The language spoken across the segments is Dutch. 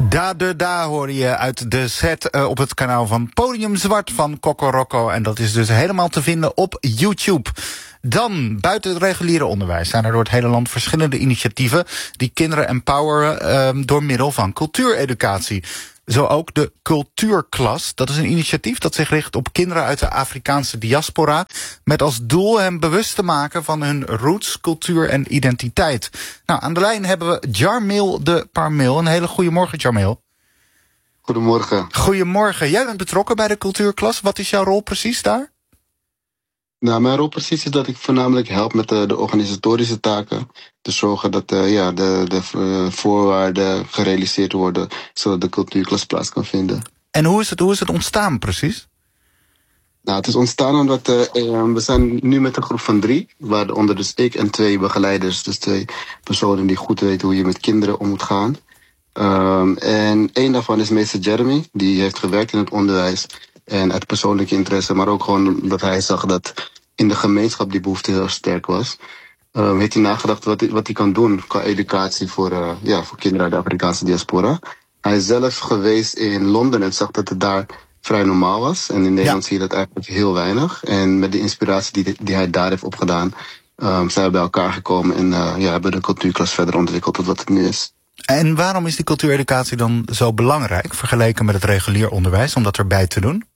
Da hoorde je uit de set op het kanaal van Podium Zwart van Kokoroko. En dat is dus helemaal te vinden op YouTube. Dan, buiten het reguliere onderwijs zijn er door het hele land verschillende initiatieven die kinderen empoweren door middel van cultuureducatie. Zo ook de Cultuurklas. Dat is een initiatief dat zich richt op kinderen uit de Afrikaanse diaspora, met als doel hen bewust te maken van hun roots, cultuur en identiteit. Nou, aan de lijn hebben we Jarmil de Parmeel. Een hele goede morgen, Jarmil. Goedemorgen. Goedemorgen. Jij bent betrokken bij de Cultuurklas. Wat is jouw rol precies daar? Nou, mijn rol precies is dat ik voornamelijk help met de organisatorische taken. Te zorgen dat de voorwaarden gerealiseerd worden, zodat de cultuurklas plaats kan vinden. En hoe is het ontstaan precies? Nou, het is ontstaan omdat we zijn nu met een groep van 3, waaronder dus ik en 2 begeleiders, dus 2 personen die goed weten hoe je met kinderen om moet gaan. En één daarvan is meester Jeremy, die heeft gewerkt in het onderwijs. En uit persoonlijke interesse, maar ook gewoon omdat hij zag dat in de gemeenschap die behoefte heel sterk was. Heeft hij nagedacht wat hij kan doen qua educatie voor kinderen uit de Afrikaanse diaspora. Hij is zelf geweest in Londen en zag dat het daar vrij normaal was. En in Nederland zie je dat eigenlijk heel weinig. En met de inspiratie die hij daar heeft opgedaan, zijn we bij elkaar gekomen en hebben de cultuurklas verder ontwikkeld tot wat het nu is. En waarom is die cultuureducatie dan zo belangrijk vergeleken met het regulier onderwijs, om dat erbij te doen?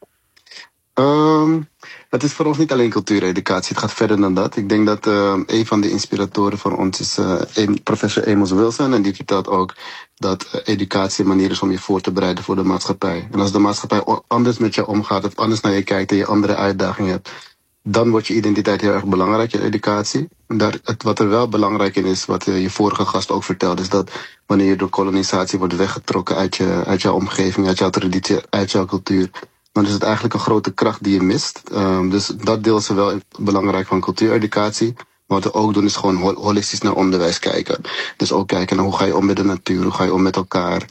Het is voor ons niet alleen cultuureducatie, het gaat verder dan dat. Ik denk dat een van de inspiratoren van ons is professor Amos Wilson. En die vertelt ook dat educatie een manier is om je voor te bereiden voor de maatschappij. En als de maatschappij anders met je omgaat of anders naar je kijkt en je andere uitdagingen hebt, dan wordt je identiteit heel erg belangrijk, je educatie. Wat er wel belangrijk in is, wat je vorige gast ook vertelde, is dat wanneer je door kolonisatie wordt weggetrokken uit jouw omgeving, uit jouw traditie, uit jouw cultuur, dan is het eigenlijk een grote kracht die je mist. Dus dat deel is wel belangrijk van cultuureducatie. Maar wat we ook doen is gewoon holistisch naar onderwijs kijken. Dus ook kijken naar hoe ga je om met de natuur, hoe ga je om met elkaar.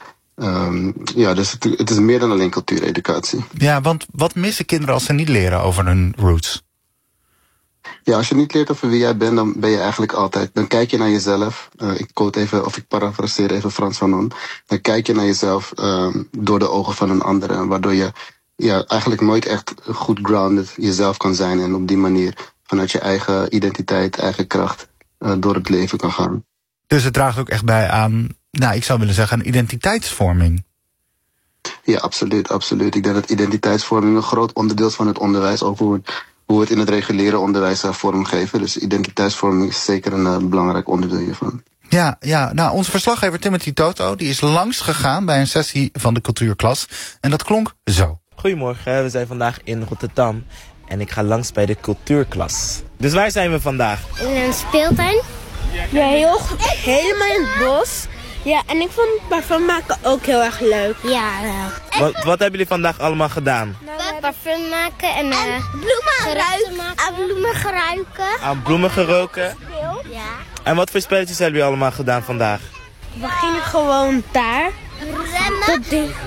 Dus het is meer dan alleen cultuureducatie. Ja, want wat missen kinderen als ze niet leren over hun roots? Ja, als je niet leert over wie jij bent, dan ben je eigenlijk altijd, dan kijk je naar jezelf. Ik quote even, of ik parafraseer even Frans Fanon. Dan kijk je naar jezelf door de ogen van een ander, waardoor je eigenlijk nooit echt goed grounded jezelf kan zijn en op die manier vanuit je eigen identiteit, eigen kracht door het leven kan gaan. Dus het draagt ook echt bij aan, ik zou willen zeggen, een identiteitsvorming. Ja, absoluut, absoluut. Ik denk dat identiteitsvorming een groot onderdeel is van het onderwijs, ook hoe we het in het reguliere onderwijs vormgeven. Dus identiteitsvorming is zeker een belangrijk onderdeel hiervan. Ja, onze verslaggever Timothy Toto die is langs gegaan bij een sessie van de Cultuurklas. En dat klonk zo. Goedemorgen, we zijn vandaag in Rotterdam en ik ga langs bij de Cultuurklas. Dus waar zijn we vandaag? In een speeltuin. Ja, heel goed. Helemaal in het bos. Ja, en ik vond parfum maken ook heel erg leuk. Ja. Wat hebben jullie vandaag allemaal gedaan? Parfum maken en bloemen geruiken. Aan bloemen geroken? Ja. En wat voor spelletjes hebben jullie allemaal gedaan vandaag? We gingen gewoon daar rennen.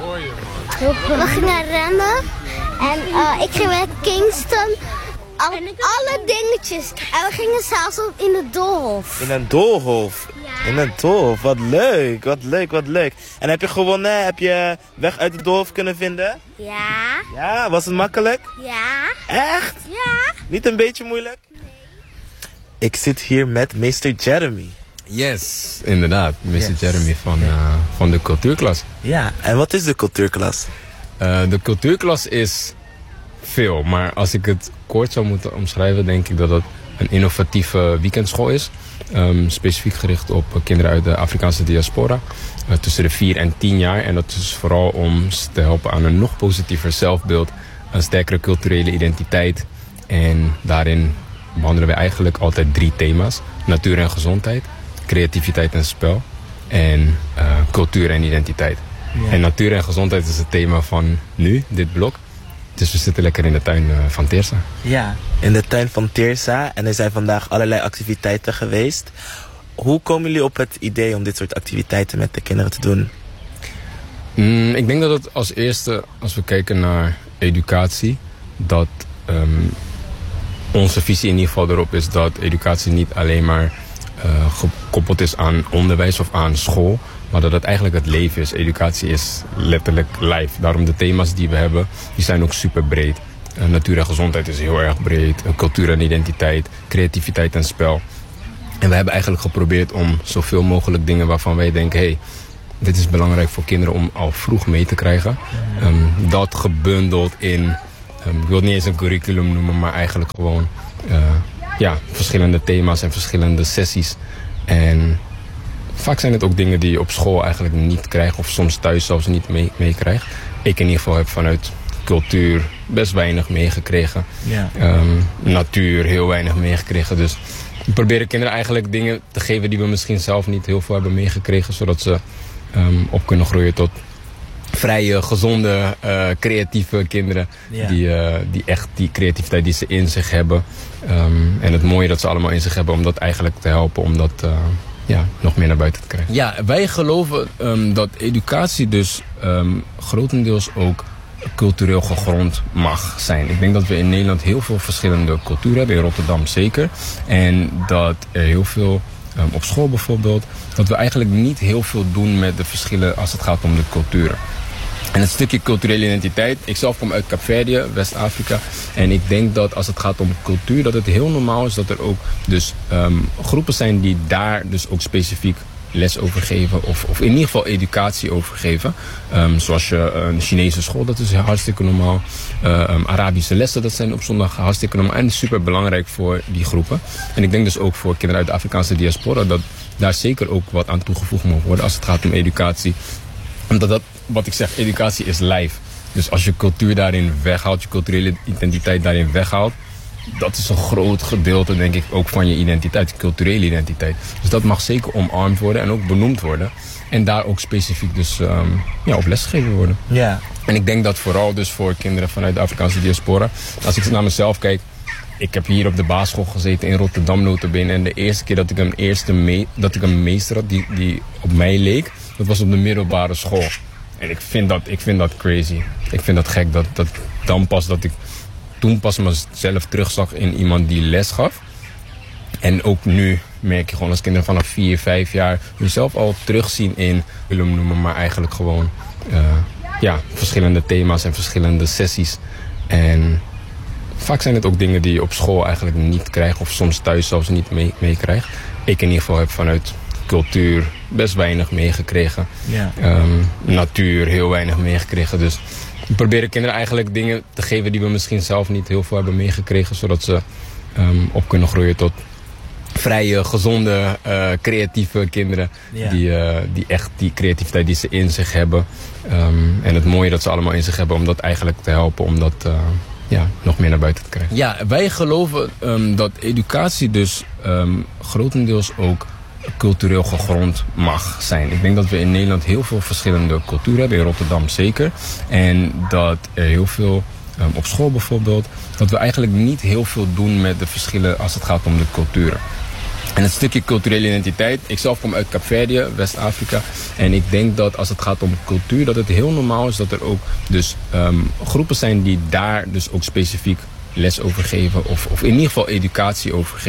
We gingen rennen. En ik ging met Kingston. Alle dingetjes. En we gingen zelfs op in de doolhof. In een doolhof? Ja. In een doolhof, wat leuk, wat leuk, wat leuk. En heb je gewonnen? Heb je weg uit de doolhof kunnen vinden? Ja. Ja, was het makkelijk? Ja. Echt? Ja. Niet een beetje moeilijk? Nee. Ik zit hier met meester Jeremy. Yes, inderdaad. Meester Jeremy van de Cultuurklas. Ja, en wat is de Cultuurklas? De Cultuurklas is veel, maar als ik het kort zou moeten omschrijven, denk ik dat het een innovatieve weekendschool is. Specifiek gericht op kinderen uit de Afrikaanse diaspora. Tussen de 4 en 10 jaar. En dat is vooral om ze te helpen aan een nog positiever zelfbeeld. Een sterkere culturele identiteit. En daarin behandelen we eigenlijk altijd 3 thema's. Natuur en gezondheid, creativiteit en spel. En cultuur en identiteit. Ja. En natuur en gezondheid is het thema van nu, dit blok. Dus we zitten lekker in de tuin van Teersa. Ja, in de tuin van Teersa. En er zijn vandaag allerlei activiteiten geweest. Hoe komen jullie op het idee om dit soort activiteiten met de kinderen te doen? Ik denk dat het als eerste, als we kijken naar educatie, dat onze visie in ieder geval erop is dat educatie niet alleen maar gekoppeld is aan onderwijs of aan school, maar dat het eigenlijk het leven is. Educatie is letterlijk life. Daarom de thema's die we hebben, die zijn ook super breed. Natuur en gezondheid is heel erg breed. Cultuur en identiteit, creativiteit en spel. En we hebben eigenlijk geprobeerd om zoveel mogelijk dingen waarvan wij denken, hey, dit is belangrijk voor kinderen om al vroeg mee te krijgen. Dat gebundeld in, ik wil het niet eens een curriculum noemen, maar eigenlijk gewoon verschillende thema's en verschillende sessies. En vaak zijn het ook dingen die je op school eigenlijk niet krijgt of soms thuis zelfs niet meekrijgt. Ik in ieder geval heb vanuit cultuur best weinig meegekregen. Natuur heel weinig meegekregen. Dus we proberen kinderen eigenlijk dingen te geven die we misschien zelf niet heel veel hebben meegekregen, zodat ze op kunnen groeien tot vrije, gezonde, creatieve kinderen. Die echt die creativiteit die ze in zich hebben. En het mooie dat ze allemaal in zich hebben om dat eigenlijk te helpen om dat nog meer naar buiten te krijgen. Ja, wij geloven dat educatie dus grotendeels ook cultureel gegrond mag zijn. Ik denk dat we in Nederland heel veel verschillende culturen hebben, in Rotterdam zeker. En dat er heel veel, op school bijvoorbeeld, dat we eigenlijk niet heel veel doen met de verschillen als het gaat om de culturen. En het stukje culturele identiteit, ik zelf kom uit Kaapverdië, West-Afrika. En ik denk dat als het gaat om cultuur, dat het heel normaal is dat er ook dus groepen zijn die daar dus ook specifiek les over geven of in ieder geval educatie over geven. Zoals een Chinese school, dat is hartstikke normaal. Arabische lessen, dat zijn op zondag hartstikke normaal en super belangrijk voor die groepen. En ik denk dus ook voor kinderen uit de Afrikaanse diaspora dat daar zeker ook wat aan toegevoegd moet worden als het gaat om educatie. Omdat dat, wat ik zeg, educatie is life. Dus als je cultuur daarin weghaalt, je culturele identiteit daarin weghaalt, dat is een groot gedeelte, denk ik, ook van je identiteit, je culturele identiteit. Dus dat mag zeker omarmd worden en ook benoemd worden. En daar ook specifiek dus op lesgegeven worden. Ja. En ik denk dat vooral dus voor kinderen vanuit de Afrikaanse diaspora, als ik naar mezelf kijk, ik heb hier op de basisschool gezeten in Rotterdam notabene. En de eerste keer dat ik een meester had die op mij leek, dat was op de middelbare school. En ik vind dat crazy. Ik vind dat gek dat ik toen pas mezelf terugzag in iemand die les gaf. En ook nu merk je gewoon als kinderen vanaf 4, 5 jaar hunzelf al terugzien in, willen noemen, maar eigenlijk gewoon verschillende thema's en verschillende sessies. En vaak zijn het ook dingen die je op school eigenlijk niet krijgt of soms thuis zelfs niet meekrijgt. Ik in ieder geval heb vanuit cultuur best weinig meegekregen. Natuur heel weinig meegekregen. Dus we proberen kinderen eigenlijk dingen te geven die we misschien zelf niet heel veel hebben meegekregen, zodat ze op kunnen groeien tot vrije, gezonde, creatieve kinderen. Die echt die creativiteit die ze in zich hebben. En het mooie dat ze allemaal in zich hebben om dat eigenlijk te helpen om dat nog meer naar buiten te krijgen. Ja, wij geloven dat educatie dus grotendeels ook cultureel gegrond mag zijn. Ik denk dat we in Nederland heel veel verschillende culturen hebben, in Rotterdam zeker. En dat er heel veel, op school bijvoorbeeld, dat we eigenlijk niet heel veel doen met de verschillen als het gaat om de culturen. En het stukje culturele identiteit, ik zelf kom uit Kaapverdië, West-Afrika. En ik denk dat als het gaat om cultuur, dat het heel normaal is dat er ook dus groepen zijn die daar dus ook specifiek les over geven of in ieder geval educatie over geven.